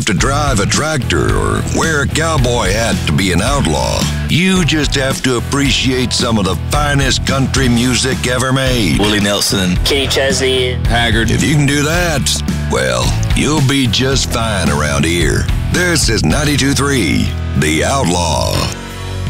have to drive a tractor or wear a cowboy hat to be an outlaw. You just have to appreciate some of the finest country music ever made. Willie Nelson, Kenny Chesney, Haggard. If you can do that, well, you'll be just fine around here. This is 92.3, The Outlaw.